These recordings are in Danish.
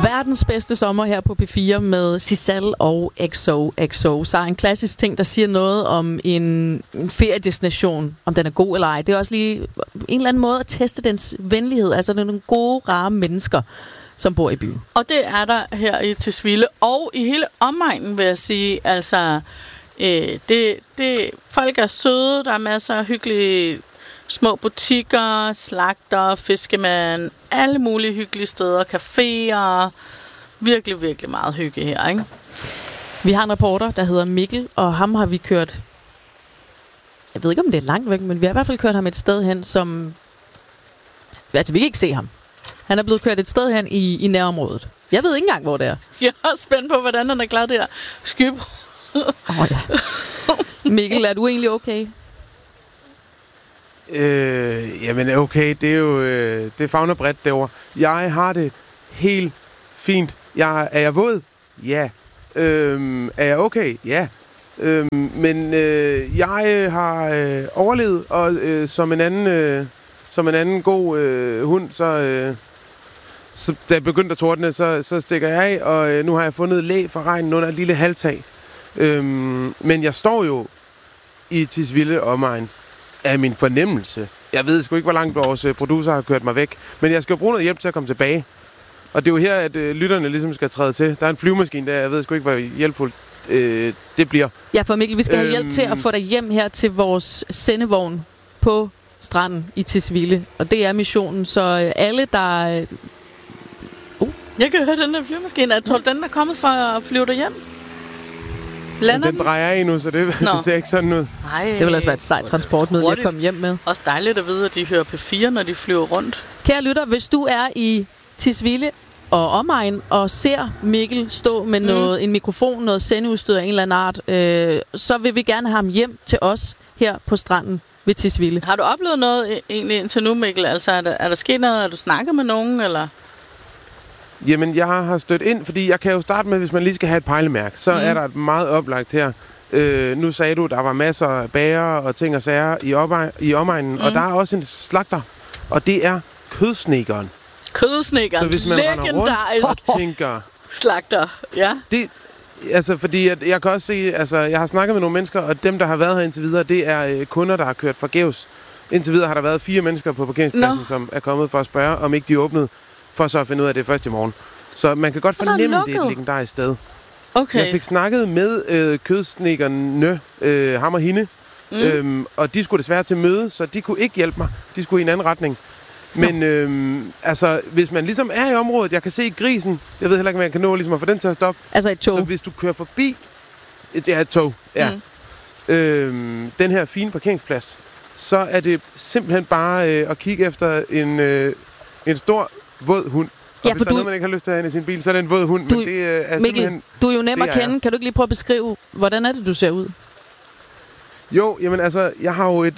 Verdens bedste sommer her på P4 med Sissel og XOXO. Så er en klassisk ting, der siger noget om en feriedestination, om den er god eller ej. Det er også lige en eller anden måde at teste dens venlighed. Altså, det er nogle gode, rare mennesker, som bor i byen. Og det er der her i Tisvilde. Og i hele omegnen, vil jeg sige. Altså, folk er søde. Der er masser af hyggelige små butikker, slagter, fiskemand, alle mulige hyggelige steder, caféer. Virkelig, virkelig meget hygge her, ikke? Vi har en reporter, der hedder Mikkel, og ham har vi kørt... Jeg ved ikke, om det er langt væk, men vi har i hvert fald kørt ham et sted hen, som... Altså, vi kan ikke se ham. Han er blevet kørt et sted hen i nærområdet. Jeg ved ikke engang, hvor det er. Jeg er spændt på, hvordan han er klar det her skyb. Ja. Mikkel, er du egentlig okay? Jamen okay, det er jo det favner bredt derovre. Jeg har det helt fint. Er jeg våd? Ja. Er jeg okay? Ja. Men jeg har overlevet, og som en anden god hund, så da jeg begyndte at tordne, så stikker jeg af, og nu har jeg fundet læ for regnen under et lille halvtag. Men jeg står jo i Tisvilde omegn af min fornemmelse. Jeg ved sgu ikke, hvor langt vores producer har kørt mig væk, men jeg skal jo bruge noget hjælp til at komme tilbage. Og det er jo her, at lytterne ligesom skal træde til. Der er en flyvemaskine der, jeg ved sgu ikke, hvor hjælpfuldt det bliver. Ja, for Mikkel, vi skal have hjælp til at få dig hjem her til vores sendevogn på stranden i Tisvilde. Og det er missionen, så alle, der... Jeg kan høre den der flyvemaskine. Jeg tror, den er kommet for at flyve dig hjem. Den drejer af nu, så det ser ikke sådan ud. Nej. Det vil altså være et sejt transportmiddel at komme hjem med. Også dejligt at vide, at de hører P4, når de flyver rundt. Kære lytter, hvis du er i Tisvilde og omegn og ser Mikkel stå med en mikrofon, noget sendeudstyr af en eller anden art, så vil vi gerne have ham hjem til os her på stranden ved Tisvilde. Har du oplevet noget egentlig indtil nu, Mikkel? Altså, er der sket noget? Har du snakket med nogen, eller... Jamen, jeg har stødt ind, fordi jeg kan jo starte med, hvis man lige skal have et pejlemærke, så er der et meget oplagt her. Nu sagde du, der var masser af bager og ting og sager i omegnen, og der er også en slagter, og det er kødsnekeren. Kødsnekeren, så hvis man legendarisk og tænker, slagter, ja. Det, altså, fordi jeg kan også se, altså, jeg har snakket med nogle mennesker, og dem, der har været her indtil videre, det er kunder, der har kørt forgæves. Indtil videre har der været 4 mennesker på parkeringspladsen, som er kommet for at spørge, om ikke de åbnede, for så at finde ud af det først i morgen. Så man kan godt fornemme, det er et legendarisk sted. Okay. Jeg fik snakket med kødsnekerne, ham og hende, og de skulle desværre til møde, så de kunne ikke hjælpe mig. De skulle i en anden retning. Men altså, hvis man ligesom er i området, jeg kan se grisen, jeg ved heller ikke, om jeg kan nå ligesom at få den til at stoppe. Altså et tog? Så hvis du kører forbi, et tog, ja. Den her fine parkeringsplads, så er det simpelthen bare at kigge efter en stor våd hund. Og hvis der er noget, man ikke har lyst til at have i sin bil, så er det en våd hund. Men det er Mikkel, du er jo nem at kende. Kan du ikke lige prøve at beskrive, hvordan er det, du ser ud? Jo, jamen altså, jeg har jo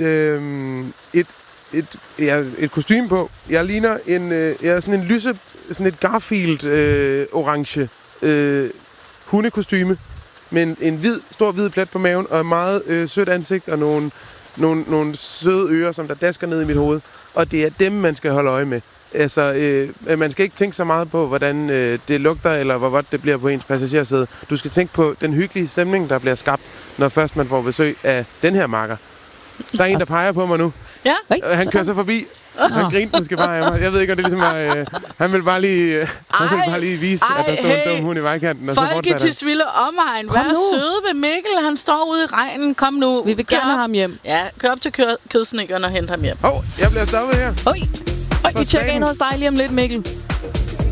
et kostume på. Jeg ligner jeg er sådan en lyse, sådan et Garfield-orange hundekostyme med en stor hvid plet på maven og et meget sødt ansigt og nogle søde ører, som der dasker ned i mit hoved. Og det er dem, man skal holde øje med. Altså, man skal ikke tænke så meget på, hvordan det lugter, eller hvor godt det bliver på ens passagersæde. Du skal tænke på den hyggelige stemning, der bliver skabt, når først man får besøg af den her makker. Der er en, der peger på mig nu. Ja. Han kører så forbi. Han grinte måske bare af mig. Jeg ved ikke, om det ligesom er... han vil bare lige vise, at der står en dum hund i vejkanten. Og folk i Tisvilde omegn, vær søde ved Mikkel. Han står ude i regnen. Kom nu. Vi vil gerne have ham hjem. Ja, kør op til kødsnekeren og hente ham hjem. Jeg bliver stoppet her. Vi tjekker ind hos dig lige om lidt, Mikkel.